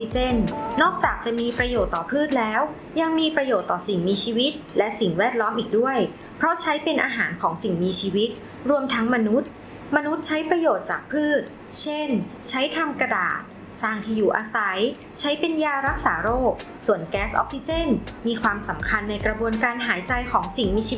ออกซิเจนนอกจากจะมีประโยชน์ต่อพืชแล้วยังมีประโยชน์ต่อสิ่งมีชีวิตและสิ่งแวดล้อมอีกด้วยเพราะใช้เป็นอาหารของสิ่งมีชีวิตรวมทั้งมนุษย์ใช้ประโยชน์จากพืชเช่นใช้ทำกระดาษสร้างที่อยู่อาศัยใช้เป็นยารักษาโรคส่วนแก๊สออกซิเจนมีความสำคัญในกระบวนการหายใจของสิ่งมีชีวิต